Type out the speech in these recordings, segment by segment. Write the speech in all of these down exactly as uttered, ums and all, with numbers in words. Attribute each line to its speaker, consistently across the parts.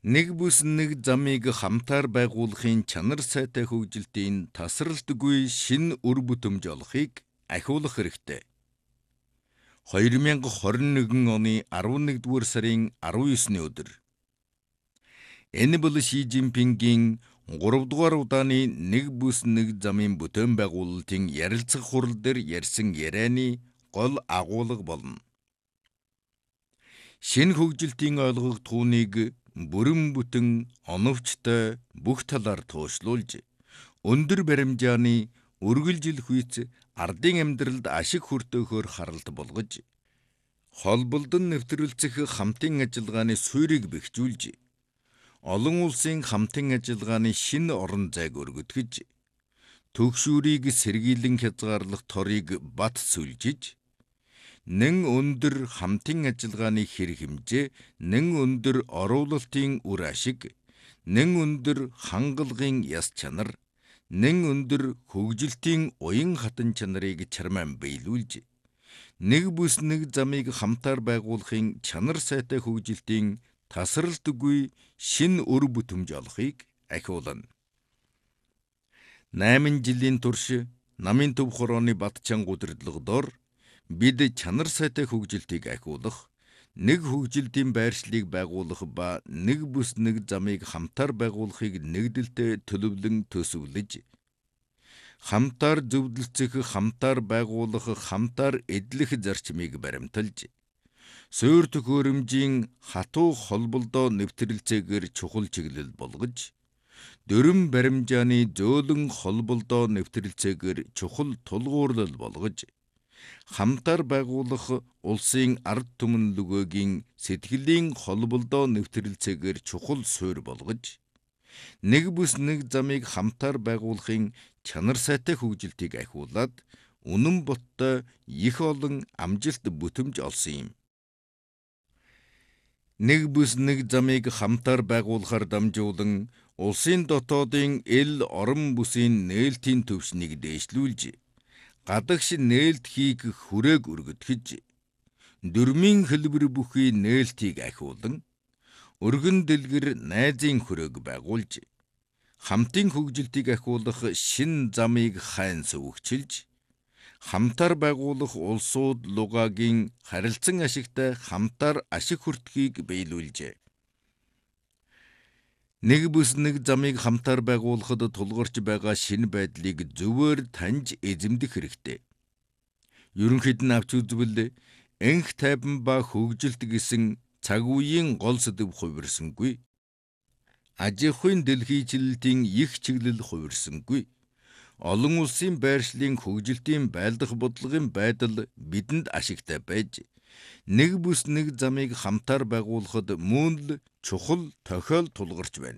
Speaker 1: Нэг бүс нэг замыг хамтаар байгуулахын чанар сайтай хөгжилтийн тасралтгүй шин үр бүтэмж олохыг ахиулах хэрэгтэй. хоёр мянга хорин нэгэн оны арван нэгдүгээр сарын арван ёсны өдөр. Энэ бол Ши Жинпингийн гурав дугаар удааны нэг бүс нэг замын бүтээн байгуулалтын ярилцах хурал дээр ярьсан ярианы гол агуулга болно. Шинэ хөгжилтийн ойлгогдохууныг бүрэн бүтэн оновчтой бүх талаар туушлуулж, өндөр баримжааны үргэлжил хүйц ардын амьдралд ашиг хүртэөхөөр харалт болгож, холболдон нэвтрүүлцэх хамтын ажиллагааны суурийг бэхжүүлж, олон улсын хамтын ажиллагааны шинэ орон зайг өргөдгөж, төгшүүрийг сэргийлэн хязгаарлах торыг бат сүлжиж, нэн өндөр хамтын ажиллагааны хэр хэмжээ, нэн өндөр оруулалтын үр ашиг, нэн өндөр хангалгын яс чанар, нэн өндөр хөгжилтийн уян хатан чанарыг чармаан биелүүлж, нэг бүс нэг замыг хамтаар байгуулахын чанар сайтай хөгжилтийн тасралтгүй шин үр бүтэмж олохыг ахиулна. Найман жилийн турш намын төв хорооны Батчанга удирдлагадор бид чанар сайтай хөгжилтийг ахиулах, нэг хөгжилтийн байршлыг байгуулах ба нэг бүс нэг замыг хамтаар байгуулахыг нэгдэлтэй төлөвлөн төсөвлөж, хамтаар зөвлөлцөх, хамтаар байгуулах, хамтаар эдлэх зарчмыг баримталж, суурь төхөөрөмжийн хатуу холболдоо нэвтрэлцээгээр чухал чиглэл болгож, дөрвөн баримжааны зөөлөн холболдоо нэвтрэлцээгээр чухал тулгуурлал болгож, хамтаар байгуулах улсын ард түмэн лөгөөгийн сэтгэлийн холболдоо нэвтрэлцээгээр чухал суурь болгож, нэг бүс нэг замыг хамтаар байгуулахын чанар сайтай хөгжилтийг ахиулаад, үнэн боттой их олон амжилт бүтэмж олсон юм. Нэг бүс нэг замыг хамтаар байгуулахаар дамжуулан, улсын дотоодын эл орон бүсийн нээлтийн төвшнийг дээшлүүлж, гадагш нээлт хийх хүрээг өргөдгөж, дөрмийн хэлбэр бүхий нээлтийг ахиулан, өргөн дэлгэр найзын хүрээг байгуулж, хамтын хөгжилтийг ахиулах шин замыг хайн сөвөгчилж, хамтаар байгуулах улсууд лугаагийн харилцан ашигтай хамтаар ашиг хүртэхийг биелүүлжээ. Нэг бүс нэг замыг хамтаар байгуулахад тулгарч байгаа шинэ байдлыг зөвөр таньж эзэмдэх хэрэгтэй. Ерөнхийд нь авч үзвэл, энх тайван ба хөгжилт гэсэн цаг үеийн гол сэдэв хувирсангүй, аж ахуйн дэлхийчлэлтийн их чиглэл хувирсангүй, олон улсын байршлын хөгжилтийн байлдах бодлогын байдал бидэнд ашигтай байж, нэг бүс нэг замыг хамтаар байгуулахад мөн л чухал тохиол тулгарч байна.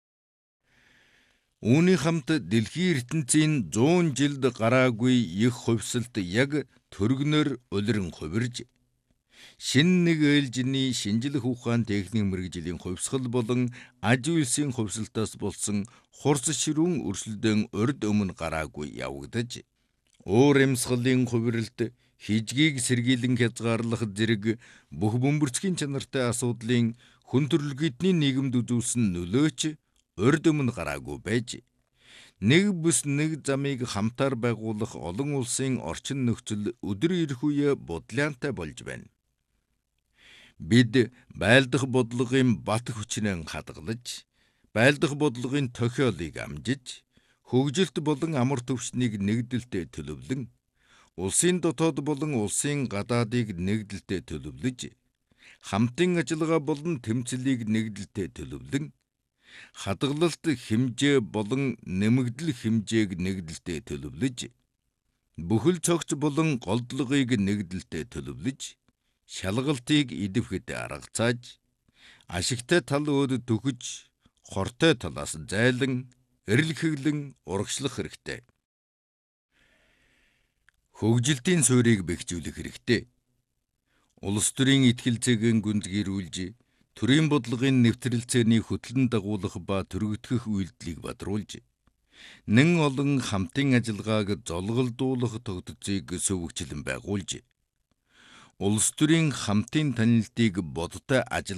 Speaker 1: Үүний хамт дэлхийн ертөнцийн зуун жилд гараагүй их хувьсалт яг төргнөр улиран хувирж, шин нэг ээлжиний шинжлэх ухаан техник мэргэжлийн хувьсгал болон аж үйлсийн хувьсалтаас болсон хурц ширүүн өрсөлдөөн урьд өмнө гараагүй явагдаж, уур амьсгалын хувиралт, хижгийг сэргийлэн хязгаарлах зэрэг бүх бөмбөрцгийн чанартай асуудлын хүн төрөлхтний нийгэмд үзүүлсэн нөлөөч урьд өмнө гараагүй байж, нэг бүс нэг замыг хамтаар байгуулах олон улсын орчин нөхцөл өдөр ирэх үе бодлянтай болж байна. Бид байлдах бодлогын бат хүчнээ хадгалж, байлдах бодлогын тохиолыг амжиж, хөгжилт болон амар төвшнийг нэгдэлтэй төлөвлөн, улсын дотоод болон улсын гадаадыг нэгдэлтэй төлөвлөж, хамтын ажиллагаа болон тэмцэлийг нэгдэлтэй төлөвлөн, хадгалалт хэмжээ болон нэмэгдэл хэмжээг нэгдэлтэй төлөвлөж, бүхэл цогц болон голдлогыг нэгдэлтэй төлөвлөж, шалгалтыг идэвхтэй арга цааж, ашигтай тал өөд төгөж, хортой талаас зайлан, эрэлхэглэн урагшлах хэрэгтэй. Хөгжилтийн суурийг бэхжүүлэх хэрэгтэй. Улс төрийн итгэл зүйн гүнзгийрүүлж, төрийн бодлогын нэвтрэлцээний хөтлөн дагуулах ба төрөгдөх үйлдэлийг бадруулж, нэн олон хамтын ажиллагааг золголдуулах тогтцыг сөвөгчлөн байгуулж, улс төрийн хамтын танилтыг бодтой ажил